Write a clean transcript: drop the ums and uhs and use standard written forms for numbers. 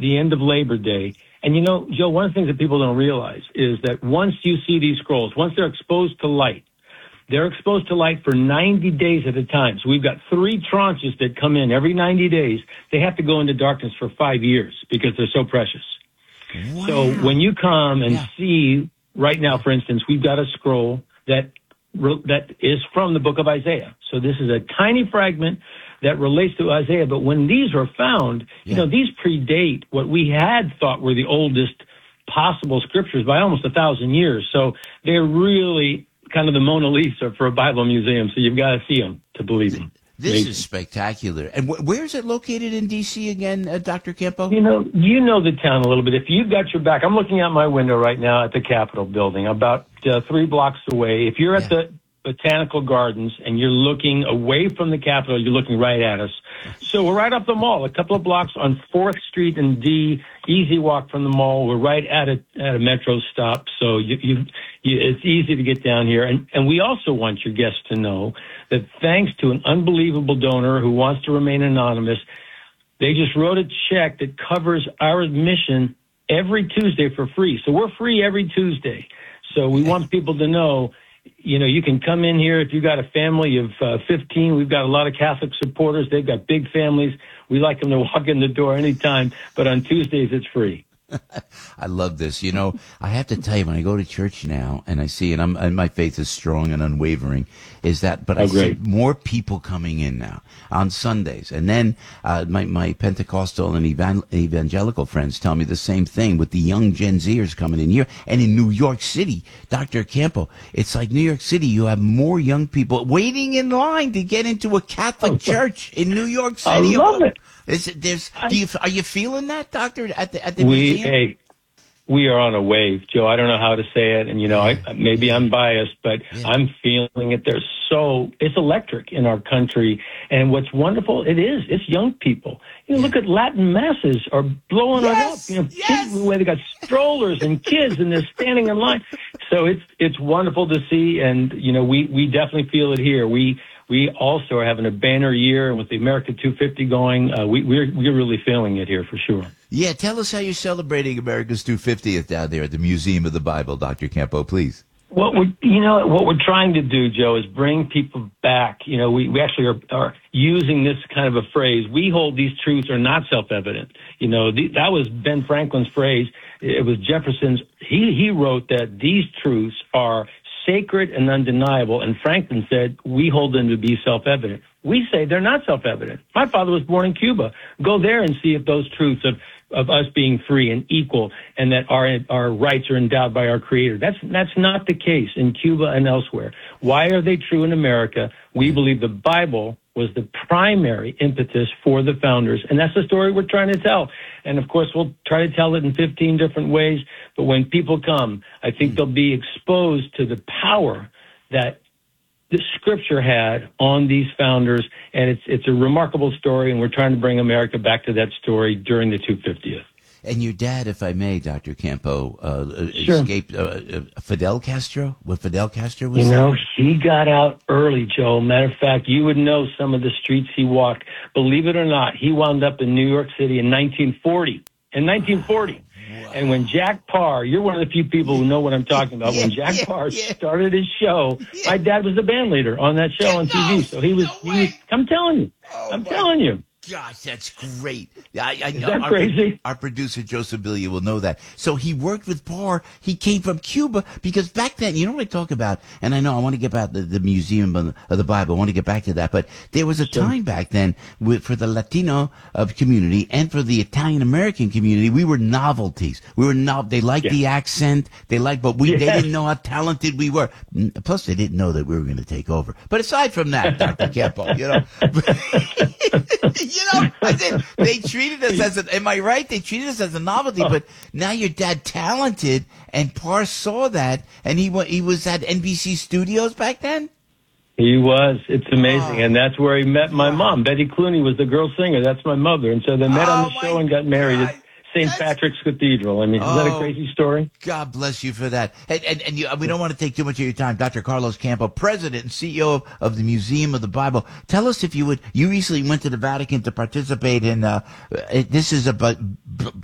the end of Labor Day. And, you know, Joe, one of the things that people don't realize is that once you see these scrolls, once they're exposed to light, they're exposed to light for 90 days at a time. So we've got 3 tranches that come in every 90 days. They have to go into darkness for 5 years because they're so precious. Wow. So when you come and see right now, for instance, we've got a scroll that is from the book of Isaiah. So this is a tiny fragment that relates to Isaiah. But when these were found, you know, these predate what we had thought were the oldest possible scriptures by almost 1,000 years. So they're really kind of the Mona Lisa for a Bible museum. So you've got to see them to believe them. This is spectacular. And where is it located in D.C. again, Dr. Campo? You know the town a little bit. If you've got your back, I'm looking out my window right now at the Capitol building, about 3 blocks away. If you're at the Botanical Gardens and you're looking away from the Capitol, you're looking right at us. So we're right up the mall, a couple of blocks on 4th Street and D, easy walk from the mall. We're right at a metro stop, so it's easy to get down here. And we also want your guests to know that thanks to an unbelievable donor who wants to remain anonymous, they just wrote a check that covers our mission every Tuesday for free. So we're free every Tuesday. So we want people to know, you know, you can come in here if you've got a family of 15. We've got a lot of Catholic supporters. They've got big families. We like them to walk in the door anytime, but on Tuesdays it's free. I love this. You know, I have to tell you, when I go to church now and I see, and my faith is strong and unwavering, is that, but I see more people coming in now on Sundays. And then my Pentecostal and evangelical friends tell me the same thing with the young Gen Zers coming in here. And in New York City, Dr. Campo, it's like New York City, you have more young people waiting in line to get into a Catholic church in New York City. I love it. Are you feeling that, Doctor, at the museum? Hey, we are on a wave, Joe. I don't know how to say it, and you know, maybe I'm biased, but I'm feeling it. It's electric in our country, and what's wonderful, it's young people. You know, look at Latin masses are blowing it up. You know, kids, where they got strollers and kids, and they're standing in line. So it's wonderful to see, and you know, we definitely feel it here. We also are having a banner year, and with the America 250 going, we're really feeling it here for sure. Yeah, tell us how you're celebrating America's 250th down there at the Museum of the Bible, Dr. Campo, please. What we're trying to do, Joe, is bring people back. You know, we actually are using this kind of a phrase. We hold these truths are not self-evident. You know, that was Ben Franklin's phrase. It was Jefferson's. He wrote that these truths are sacred and undeniable, and Franklin said we hold them to be self-evident. We say they're not self-evident. My father was born in Cuba. Go there and see if those truths of us being free and equal and that our rights are endowed by our Creator. That's not the case in Cuba and elsewhere. Why are they true in America? We believe the Bible was the primary impetus for the founders, and that's the story we're trying to tell. And of course, we'll try to tell it in 15 different ways, but when people come, I think they'll be exposed to the power that the Scripture had on these founders, and it's a remarkable story, and we're trying to bring America back to that story during the 250th. And your dad, if I may, Dr. Campo, escaped Fidel Castro? What Fidel Castro was? You know, he got out early, Joe. Matter of fact, you would know some of the streets he walked. Believe it or not, he wound up in New York City in 1940. Wow. And when Jack Parr, you're one of the few people who know what I'm talking about. When Jack Parr started his show, my dad was the band leader on that show on TV. So he was, I'm telling you. Gosh, that's great. I know. Is that crazy? Our producer, Joe Sibilia, will know that. So he worked with Parr. He came from Cuba because back then, you know what I talk about? And I know I want to get back to the Museum of the Bible. I want to get back to that. But there was a time back then for the Latino community and for the Italian-American community, we were novelties. They liked the accent. They didn't know how talented we were. Plus, they didn't know that we were going to take over. But aside from that, Dr. Campo, you know. You know, they treated us am I right? They treated us as a novelty, but now your dad talented, and Parr saw that, and he was at NBC Studios back then? He was. It's amazing. And that's where he met my mom. Betty Clooney was the girl singer. That's my mother. And so they met on the show and got married at St. Patrick's Cathedral. I mean, is that a crazy story? God bless you for that. And we don't want to take too much of your time. Dr. Carlos Campo, President and CEO of the Museum of the Bible. Tell us, if you would, you recently went to the Vatican to participate in, this is about